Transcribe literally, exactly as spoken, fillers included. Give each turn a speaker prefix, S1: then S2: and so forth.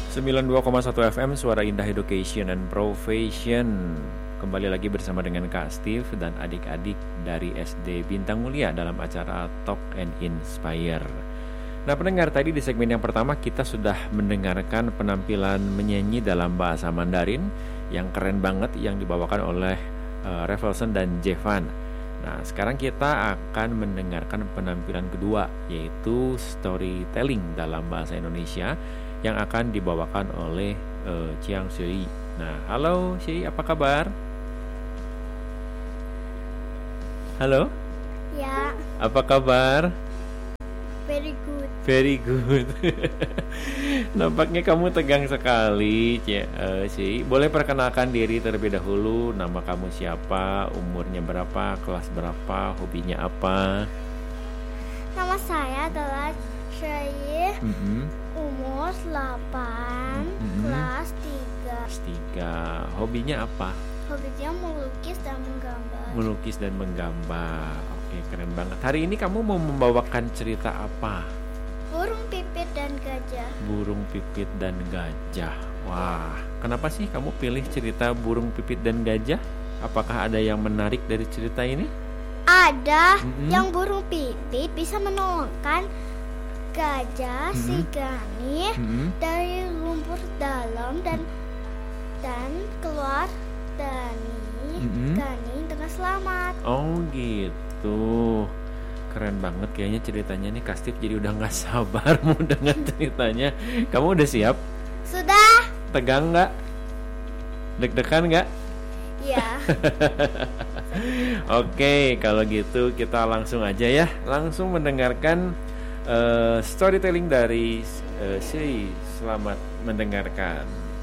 S1: sembilan puluh dua koma satu F M Suara Indah Education and Profession. Kembali lagi bersama dengan Kak Steve dan adik-adik dari S D Bintang Mulia dalam acara Talk and Inspire. Nah pendengar, tadi di segmen yang pertama kita sudah mendengarkan penampilan menyanyi dalam bahasa Mandarin yang keren banget yang dibawakan oleh uh, Revelson dan Jevan. Nah sekarang kita akan mendengarkan penampilan kedua, yaitu storytelling dalam bahasa Indonesia yang akan dibawakan oleh uh, Chiang Sui. Nah, halo Sui, apa kabar? Halo?
S2: Ya.
S1: Apa kabar?
S2: Very good.
S1: Very good. Nampaknya kamu tegang sekali, uh, Sui. Boleh perkenalkan diri terlebih dahulu. Nama kamu siapa? Umurnya berapa? Kelas berapa? Hobinya apa?
S2: Nama saya adalah Shui.
S1: Mm-hmm.
S2: Umur delapan,
S1: Mm-hmm.
S2: kelas tiga.
S1: Kelas tiga. Hobinya apa?
S2: Hobinya melukis dan menggambar.
S1: Melukis dan menggambar. Oke, keren banget. Hari ini kamu mau membawakan cerita apa?
S2: Burung pipit dan gajah.
S1: Burung pipit dan gajah. Wah, kenapa sih kamu pilih cerita burung pipit dan gajah? Apakah ada yang menarik dari cerita ini?
S2: Ada
S1: Mm-hmm.
S2: yang burung pipit bisa menolongkan gajah
S1: Mm-hmm.
S2: si Gani
S1: Mm-hmm.
S2: dari lumpur dalam dan dan keluar dari
S1: Mm-hmm.
S2: Gani dengan selamat.
S1: Oh gitu. Keren banget kayaknya ceritanya nih. Kak Steve jadi udah gak sabar mau dengar ceritanya. Kamu udah siap?
S2: Sudah?
S1: Tegang gak? Deg-degan gak?
S2: Ya.
S1: Oke, kalau gitu kita langsung aja ya. Langsung mendengarkan uh, storytelling dari uh, Sui. Selamat mendengarkan.